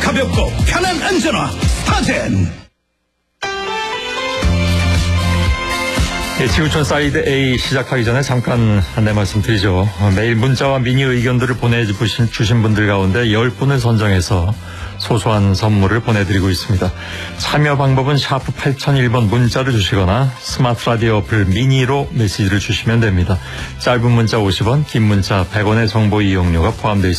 가볍고 편한 안전화 스타젠. 지구촌 사이드 A 시작하기 전에 잠깐 안내 말씀드리죠. 매일 문자와 미니 의견들을 보내주신 분들 가운데 10분을 선정해서 소소한 선물을 보내드리고 있습니다. 참여 방법은 샤프 8001번 문자를 주시거나 스마트 라디오 어플 미니로 메시지를 주시면 됩니다. 짧은 문자 50원, 긴 문자 100원의 정보 이용료가 포함되어 있습니다.